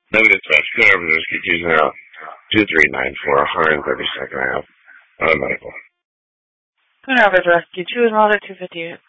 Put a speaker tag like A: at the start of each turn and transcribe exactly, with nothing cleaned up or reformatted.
A: No dispatch. Clear over Whiskey two zero two three nine four, one thirty-second. I have uh, medical.
B: Good over Rescue two zero two fifty-eight.